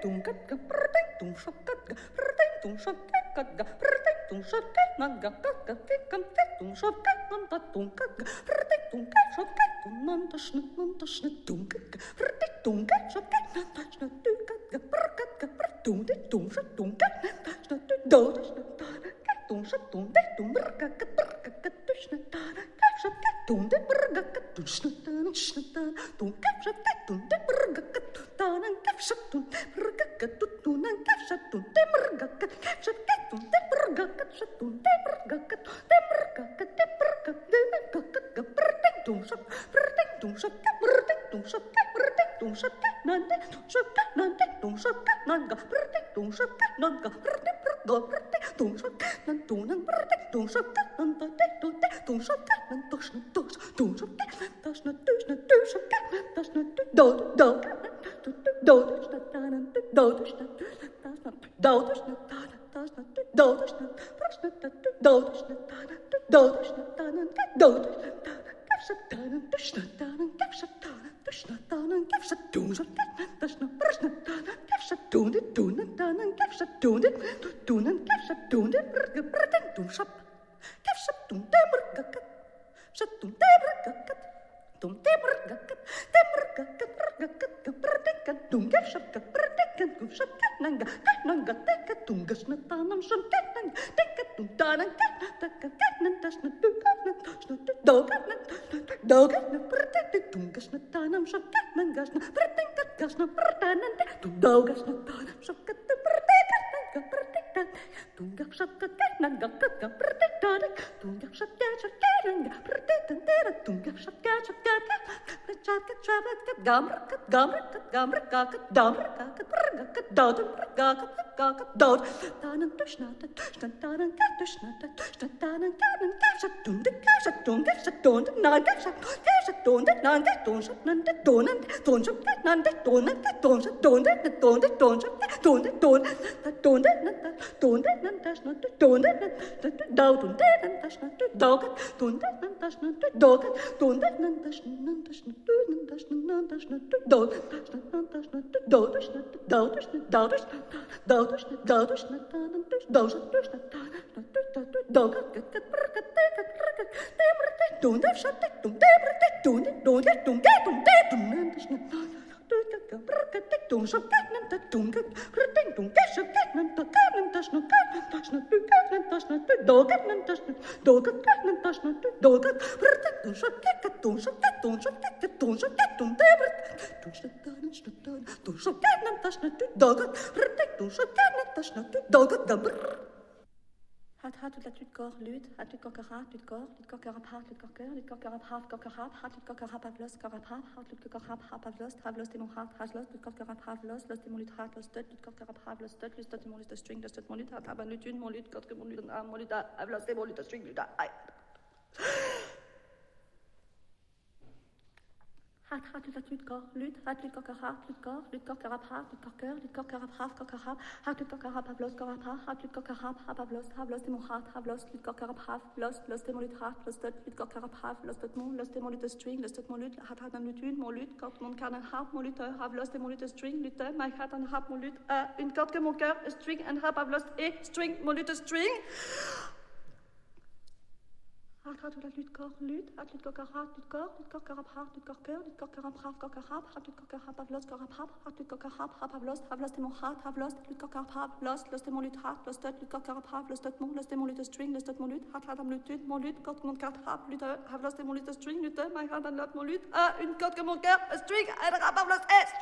Hat ut lat kor lyd, hat ut kor hat ut kor, ut kor har hat ut kor ut kor har hat ut kor har pavlos kor hat ut kor har pavlos travlos demon hat los ut kor har pavlos los demon hat los ut kor har pavlos ut los demon lut string los demon lut hat aber lut mon lut kor mon lut mon lut avlos demon lut string lut ai hat ut lat kor lyd, hat ut kor har ut kor har hat ut kor hat ut kor har pavlos kor hat ut kor har pavlos travlos demon hat los ut kor har pavlos los demon lut hat los ut kor har pavlos los demon lut string los demon lut hat lut mon lut kor mon kan har mon lut avlos demon lut string lut mai hat har mon lut une corde que mon cœur string and har pavlos et string mon lut string hat ut lat kor lyd, hat ut kor har ut kor ut kor cœur ut kor hat ut kor har pavlos kor hat ut kor har pavlos travlos demon hat los ut kor har pavlos los demon lut hat los ut kor har pavlos los demon lut string los mon lut hat mon lut kor mon carte har lut avlos demon lut string lut mai hat mon lut une corde que mon cœur string and har pavlos et